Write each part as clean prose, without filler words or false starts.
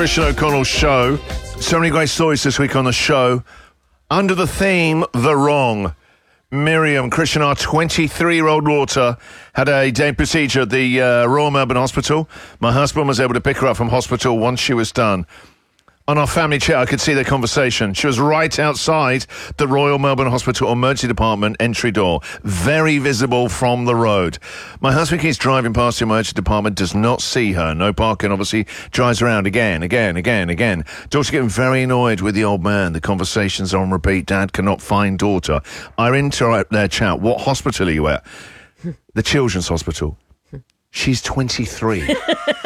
Christian O'Connell Show. So many great stories this week on the show. Under the theme, The Wrong. Miriam, Christian, our 23-year-old daughter, had a day procedure at the Royal Melbourne Hospital. My husband was able to pick her up from hospital once she was done. On our family chat, I could see their conversation. She was right outside the Royal Melbourne Hospital Emergency Department entry door, very visible from the road. My husband keeps driving past the emergency department, does not see her. No parking, obviously, drives around again. Daughter getting very annoyed with the old man. The conversations are on repeat. Dad cannot find daughter. I interrupt their chat. What hospital are you at? The Children's Hospital. She's 23.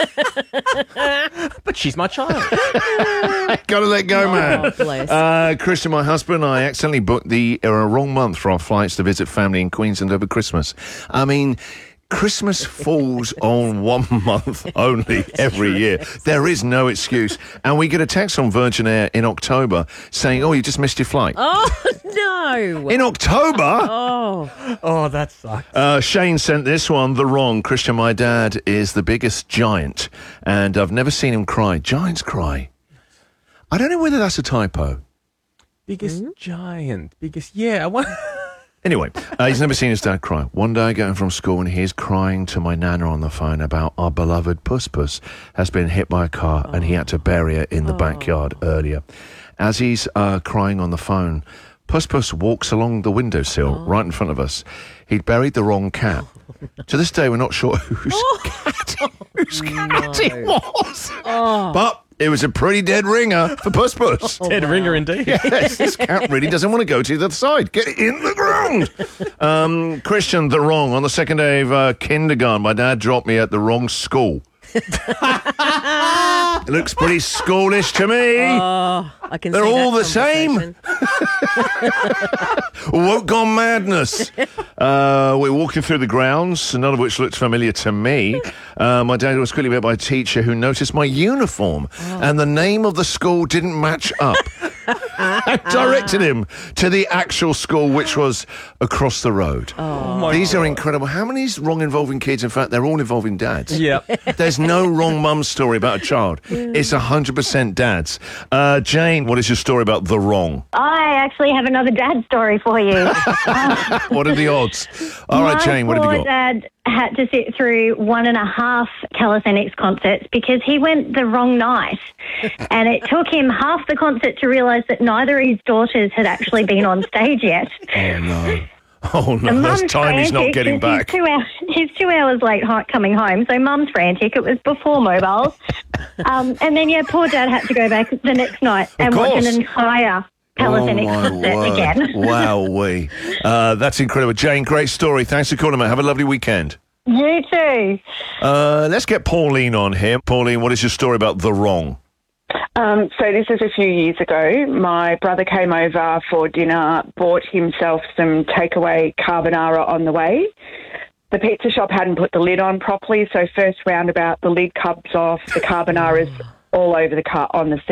But she's my child. Gotta let go, man. Bless. Christian, my husband and I accidentally booked the wrong month for our flights to visit family in Queensland over Christmas. I mean, Christmas falls on 1 month only every year. There is no excuse. And we get a text on Virgin Air in October saying, oh, you just missed your flight. Oh, no. In October? Oh, that sucks. Shane sent this one, The Wrong. Christian, my dad is the biggest giant, and I've never seen him cry. Giants cry. I don't know whether that's a typo. Biggest giant. Yeah. Anyway, he's never seen his dad cry. One day I get home from school and he's crying to my nana on the phone about our beloved Puss Puss has been hit by a car and he had to bury her in the backyard earlier. As he's crying on the phone, Puss Puss walks along the windowsill right in front of us. He'd buried the wrong cat. To this day, we're not sure whose cat it was. But it was a pretty dead ringer for Puss Puss. Dead ringer indeed. Yes, this cat really doesn't want to go to the other side. Get it in the ground. Christian, The Wrong. On the second day of kindergarten, my dad dropped me at the wrong school. It looks pretty schoolish to me. I can They're see all that the same. Woke on madness. We're walking through the grounds, none of which looked familiar to me. My dad was quickly met by a teacher who noticed my uniform and the name of the school didn't match up. I directed him to the actual school, which was across the road. These are incredible. How many wrong involving kids? In fact, they're all involving dads. Yeah. There's no wrong mum story about a child. It's 100% dads. Jane, what is your story about The Wrong? I actually have another dad story for you. What are the odds? All right, Jane, what have you got? My poor dad had to sit through 1.5 calisthenics concerts because he went the wrong night. And it took him half the concert to realise that neither of his daughters had actually been on stage yet. Oh, no. Oh, no, that's time he's not getting back. He's 2 hours late coming home, so Mum's frantic. It was before mobiles. And then, poor Dad had to go back the next night and watch an entire calisthenics concert again. Wowee. That's incredible. Jane, great story. Thanks for calling, mate. Have a lovely weekend. You too. Let's get Pauline on here. Pauline, what is your story about The Wrong? So this is a few years ago. My brother came over for dinner, bought himself some takeaway carbonara on the way. The pizza shop hadn't put the lid on properly, so first roundabout, the lid comes off, the carbonara's all over the car on the